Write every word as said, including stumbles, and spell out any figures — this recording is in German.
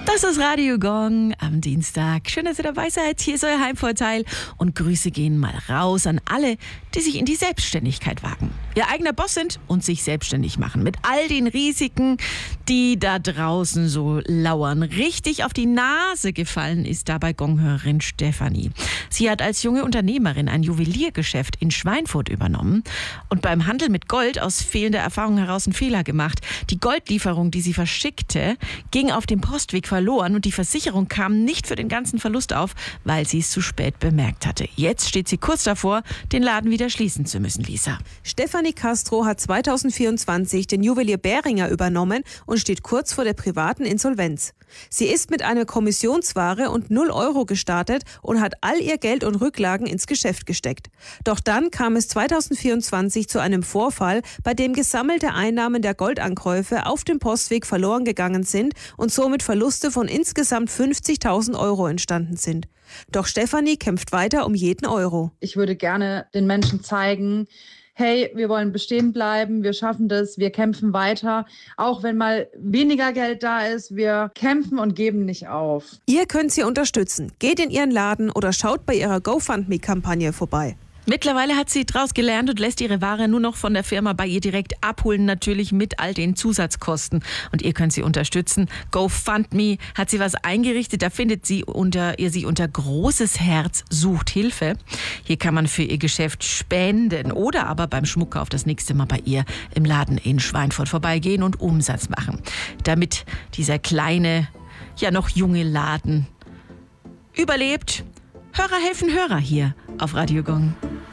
Das ist Radio Gong am Dienstag. Schön, dass ihr dabei seid. Hier ist euer Heimvorteil. Und Grüße gehen mal raus an alle, die sich in die Selbstständigkeit wagen. Ihr eigener Boss sind und sich selbstständig machen. Mit all den Risiken, die da draußen so lauern. Richtig auf die Nase gefallen ist dabei Gonghörerin Stefanie. Sie hat als junge Unternehmerin ein Juweliergeschäft in Schweinfurt übernommen und beim Handel mit Gold aus fehlender Erfahrung heraus einen Fehler gemacht. Die Goldlieferung, die sie verschickte, ging auf dem Postweg verloren und die Versicherung kam nicht für den ganzen Verlust auf, weil sie es zu spät bemerkt hatte. Jetzt steht sie kurz davor, den Laden wieder schließen zu müssen, Lisa. Stefanie Castro hat zweitausendvierundzwanzig den Juwelier Beringer übernommen und steht kurz vor der privaten Insolvenz. Sie ist mit einer Kommissionsware und null Euro gestartet und hat all ihr Geld und Rücklagen ins Geschäft gesteckt. Doch dann kam es zweitausendvierundzwanzig zu einem Vorfall, bei dem gesammelte Einnahmen der Goldankäufe auf dem Postweg verloren gegangen sind und somit Verluste von insgesamt fünfzigtausend Euro entstanden sind. Doch Stefanie kämpft weiter um jeden Euro. Ich würde gerne den Menschen zeigen, hey, wir wollen bestehen bleiben, wir schaffen das, wir kämpfen weiter. Auch wenn mal weniger Geld da ist, wir kämpfen und geben nicht auf. Ihr könnt sie unterstützen. Geht in ihren Laden oder schaut bei ihrer GoFundMe-Kampagne vorbei. Mittlerweile hat sie draus gelernt und lässt ihre Ware nur noch von der Firma bei ihr direkt abholen, natürlich mit all den Zusatzkosten. Und ihr könnt sie unterstützen. GoFundMe hat sie was eingerichtet, da findet sie unter, ihr sie unter Großes Herz sucht Hilfe. Hier kann man für ihr Geschäft spenden oder aber beim Schmuckkauf das nächste Mal bei ihr im Laden in Schweinfurt vorbeigehen und Umsatz machen. Damit dieser kleine, ja noch junge Laden überlebt. Hörer helfen Hörer hier auf Radio Gong.